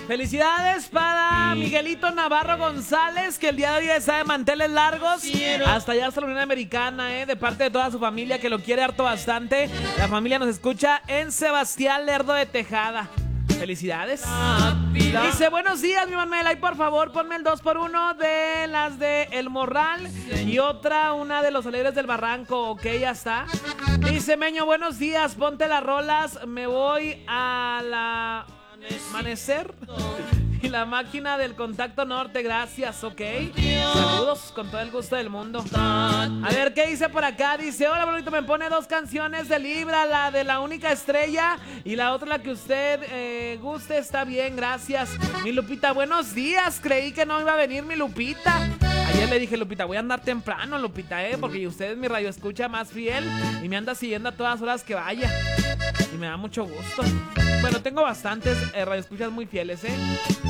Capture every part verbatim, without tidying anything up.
Felicidades para Miguelito Navarro González, que el día de hoy está de manteles largos hasta allá, hasta la Unión Americana, eh, de parte de toda su familia que lo quiere harto bastante. La familia nos escucha en Sebastián Lerdo de Tejada. Felicidades. Dice, buenos días, mi Manuel. Ahí, por favor, ponme el dos por uno de las de El Morral y otra, una de Los Alegres del Barranco. Ok, ya está. Dice, Meño, buenos días. Ponte las rolas. Me voy a la amanecer y la máquina del contacto norte. Gracias, ok. Saludos con todo el gusto del mundo. A ver, ¿qué dice por acá? Dice, hola, bonito, me pone dos canciones de Libra, la de La Única Estrella y la otra, la que usted eh, guste. Está bien, gracias. Mi Lupita, buenos días. Creí que no iba a venir mi Lupita. Ayer le dije, Lupita, voy a andar temprano, Lupita, eh, porque usted es mi radio escucha más fiel y me anda siguiendo a todas horas que vaya. Y me da mucho gusto. Bueno, tengo bastantes eh, radioescuchas muy fieles, ¿eh?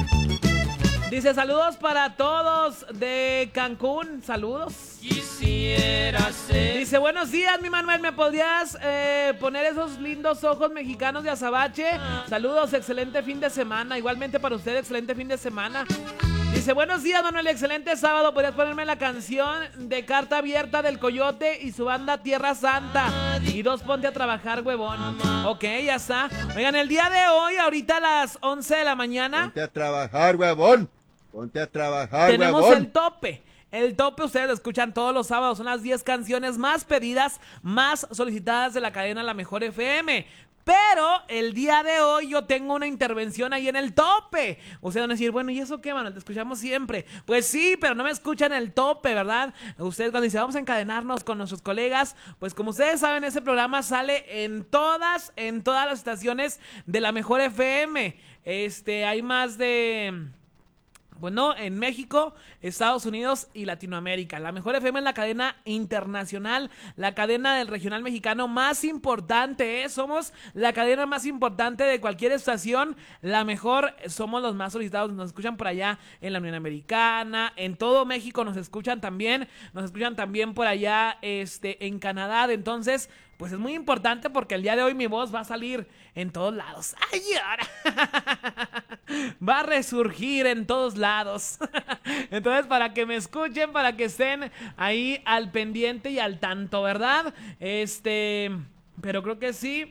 Dice, saludos para todos de Cancún. Saludos. Quisiera ser. Dice, buenos días, mi Manuel. ¿Me podrías eh, poner esos lindos ojos mexicanos de azabache? Saludos, excelente fin de semana. Igualmente para usted, excelente fin de semana. Dice, buenos días, Manuel, excelente sábado. ¿Podrías ponerme la canción de Carta Abierta del Coyote y su banda Tierra Santa? Y dos, ponte a trabajar, huevón. Ok, ya está. Oigan, el día de hoy, ahorita a las once de la mañana, ponte a trabajar, huevón. Ponte a trabajar, tenemos huevón. el tope. El tope ustedes lo escuchan todos los sábados. Son las diez canciones más pedidas, más solicitadas de la cadena La Mejor F M. Pero el día de hoy yo tengo una intervención ahí en el tope. Ustedes van a decir, bueno, ¿y eso qué, mano? Te escuchamos siempre. Pues sí, pero no me escuchan el tope, ¿verdad? Ustedes cuando dicen, vamos a encadenarnos con nuestros colegas, pues como ustedes saben, ese programa sale en todas, en todas las estaciones de La Mejor F M. Este, hay más de... Bueno, en México, Estados Unidos y Latinoamérica. La Mejor F M es la cadena internacional, la cadena del regional mexicano más importante, ¿eh? Somos la cadena más importante de cualquier estación. La mejor, somos los más solicitados. Nos escuchan por allá en la Unión Americana, en todo México nos escuchan también. Nos escuchan también por allá este, en Canadá. Entonces, pues es muy importante porque el día de hoy mi voz va a salir en todos lados. ¡Ay, ahora! Va a resurgir en todos lados. Entonces, para que me escuchen, para que estén ahí al pendiente y al tanto, ¿verdad? Este, pero creo que sí.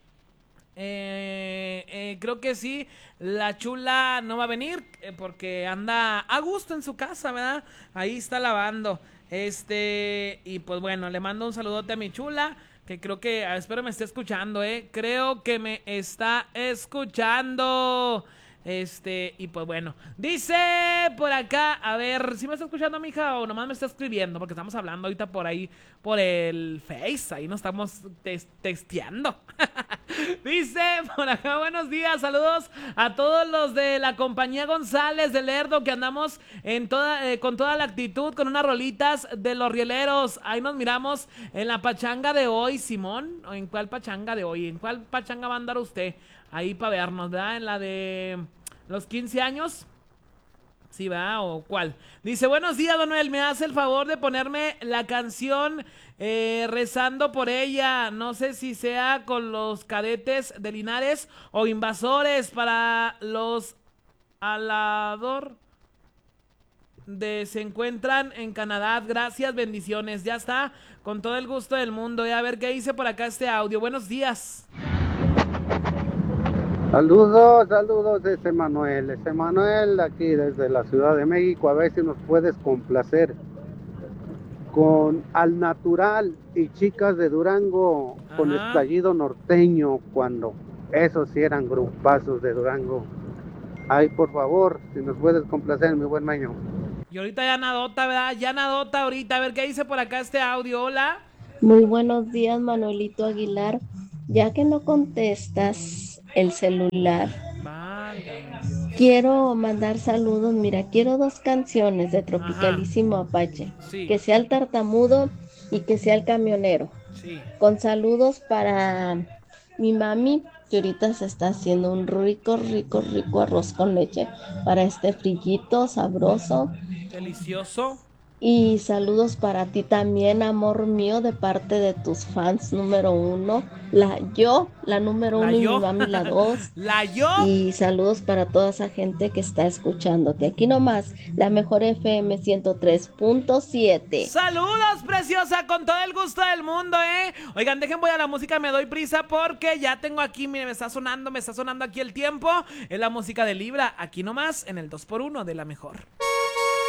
Eh, eh, creo que sí. La chula no va a venir eh, porque anda a gusto en su casa, ¿verdad? Ahí está lavando. Este, y pues bueno, le mando un saludote a mi chula, que creo que, espero me esté escuchando, eh. Creo que me está escuchando. Este, y pues bueno, dice por acá, a ver, ¿si me está escuchando, mija, o nomás me está escribiendo? Porque estamos hablando ahorita por ahí, por el Face, ahí nos estamos tes- texteando. Dice por acá, buenos días, saludos a todos los de la compañía González de Lerdo, que andamos en toda, eh, con toda la actitud, con unas rolitas de los rieleros. Ahí nos miramos en la pachanga de hoy, Simón. ¿O en cuál pachanga de hoy? ¿En cuál pachanga va a andar usted? Ahí para vernos, ¿verdad? En la de los quince años. ¿Sí va? ¿O cuál? Dice, buenos días, Don Noel. ¿Me hace el favor de ponerme la canción eh, Rezando por ella? No sé si sea con los Cadetes de Linares o Invasores, para los Alador de se encuentran en Canadá. Gracias, bendiciones. Ya está, con todo el gusto del mundo. Y a ver qué dice por acá este audio. Buenos días. Saludos, saludos, ese Manuel, ese Manuel aquí desde la Ciudad de México. A ver si nos puedes complacer con Al Natural y Chicas de Durango. Ajá. Con Estallido Norteño, cuando esos sí eran grupazos de Durango. Ay, por favor, si nos puedes complacer, mi buen Maño. Y ahorita ya nadota, ¿verdad? Ya nadota ahorita. A ver qué dice por acá este audio. Hola. Muy buenos días, Manuelito Aguilar. Ya que no contestas el celular, vale, quiero mandar saludos. Mira, quiero dos canciones de Tropicalísimo Ajá. Apache. Sí. Que sea el tartamudo y que sea el camionero. Sí. Con saludos para mi mami, que ahorita se está haciendo un rico, rico, rico arroz con leche para este frillito sabroso. Delicioso. Y saludos para ti también, amor mío, de parte de tus fans número uno. La yo, la número ¿La uno yo? y mi mami la dos. ¿La yo? Y saludos para toda esa gente que está escuchándote. Aquí nomás, la mejor F M ciento tres punto siete. Saludos, preciosa, con todo el gusto del mundo, ¿eh? Oigan, dejen voy a la música, me doy prisa porque ya tengo aquí, miren, me está sonando, me está sonando aquí el tiempo. Es la música de Libra, aquí nomás, en el dos por uno de la mejor.